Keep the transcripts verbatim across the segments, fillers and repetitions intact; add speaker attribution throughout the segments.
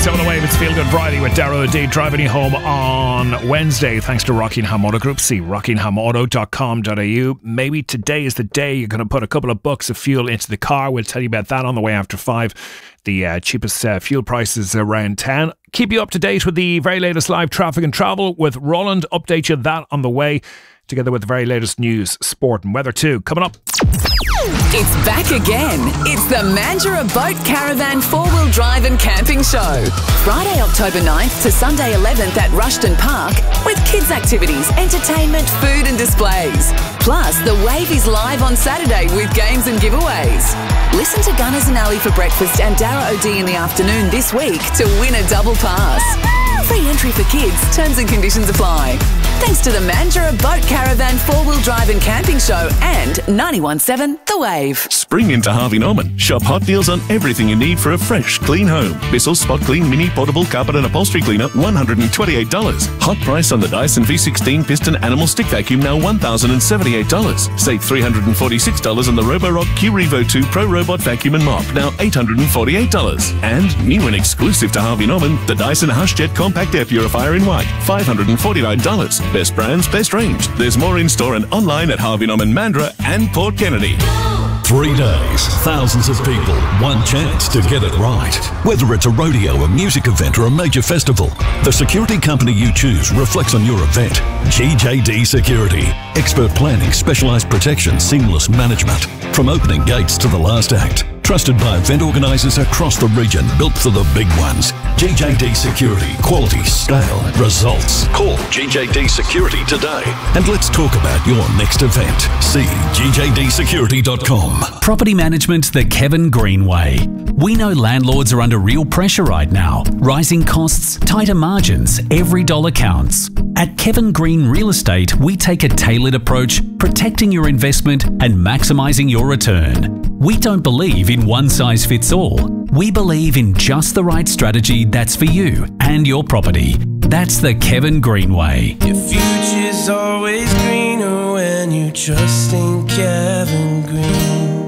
Speaker 1: So on the way, it's Feel Good Friday with Darrow O'D, driving you home on Wednesday. Thanks to Rockingham Auto Group. See rockingham auto dot com dot a u. Maybe today is the day you're going to put a couple of bucks of fuel into the car. We'll tell you about that on the way after five. The uh, cheapest uh, fuel prices around town. Keep you up to date with the very latest live traffic and travel with Roland. Update you that on the way, together with the very latest news, sport and weather too. Coming up.
Speaker 2: It's back again. It's the Mandurah Boat Caravan four-wheel drive and camping show. Friday, October ninth to Sunday eleventh at Rushton Park with kids' activities, entertainment, food and displays. Plus, the Wave is live on Saturday with games and giveaways. Listen to Gunners and Ali for breakfast and Darrow O'D in the afternoon this week to win a double pass. Free entry for kids. Terms and conditions apply. Thanks to the Mandurah Boat Caravan four-wheel drive and camping show and ninety-one point seven The Wave.
Speaker 3: Spring into Harvey Norman. Shop hot deals on everything you need for a fresh, clean home. Bissell Spot Clean Mini Portable Carpet and Upholstery Cleaner, one hundred twenty-eight dollars. Hot price on the Dyson V sixteen Piston Animal Stick Vacuum, now one thousand seventy-eight dollars. Save three hundred forty-six dollars on the Roborock Q Revo two Pro Robot Vacuum and Mop, now eight hundred forty-eight dollars. And new and exclusive to Harvey Norman, the Dyson HushJet Compact Air Purifier in white, five hundred forty-nine dollars. Best brands, best range. There's more in store and online at Harvey Norman, Mandurah and Port Kennedy.
Speaker 4: Three days, thousands of people, one chance to get it right. Whether it's a rodeo, a music event, or a major festival, the security company you choose reflects on your event. G J D Security. Expert planning, specialised protection, seamless management. From opening gates to the last act. Trusted by event organisers across the region, built for the big ones. G J D Security. Quality, scale, results. Call G J D Security today. And let's talk about your next event. See G J D security dot com.
Speaker 5: Property management the Kevin Green way. We know landlords are under real pressure right now. Rising costs, tighter margins, every dollar counts. At Kevin Green Real Estate, we take a tailored approach, protecting your investment and maximising your return. We don't believe in one size fits all. We believe in just the right strategy that's for you and your property. That's the Kevin Green way.
Speaker 6: Your future's always greener when you trust in Kevin Green.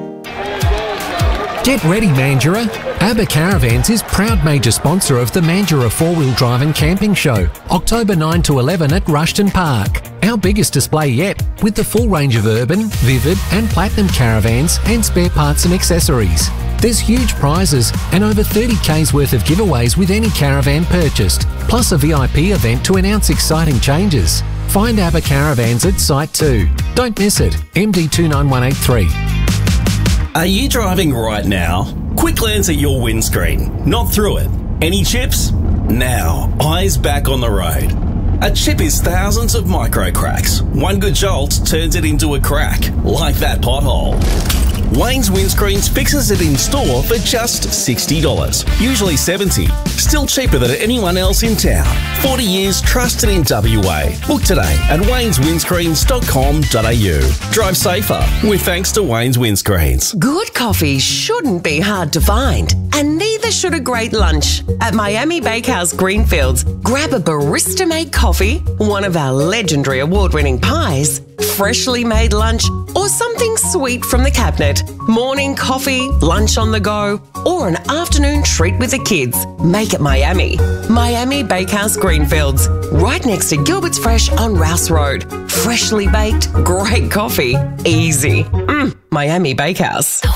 Speaker 7: Get ready, Mandurah. ABBA Caravans is proud major sponsor of the Mandurah four-wheel drive and camping show, October ninth to eleventh at Rushton Park. Our biggest display yet, with the full range of urban, vivid and platinum caravans and spare parts and accessories. There's huge prizes and over thirty kays worth of giveaways with any caravan purchased, plus a V I P event to announce exciting changes. Find ABBA Caravans at Site two. Don't miss it, M D two nine one eight three.
Speaker 8: Are you driving right now? Quick glance at your windscreen, not through it. Any chips? Now, eyes back on the road. A chip is thousands of micro cracks. One good jolt turns it into a crack, like that pothole. Wayne's Windscreens fixes it in store for just sixty dollars, usually seventy dollars. Still cheaper than anyone else in town. forty years trusted in W A. Book today at waynes windscreens dot com dot a u. Drive safer with thanks to Wayne's Windscreens.
Speaker 9: Good coffee shouldn't be hard to find, and neither should a great lunch. At Miami Bakehouse Greenfields, grab a barista-made coffee, one of our legendary award-winning pies, freshly made lunch, or something sweet from the cabinet. Morning coffee, lunch on the go, or an afternoon treat with the kids. Make it Miami. Miami Bakehouse Greenfields, right next to Gilbert's Fresh on Rouse Road. Freshly baked, great coffee, easy. Mm, Miami Bakehouse.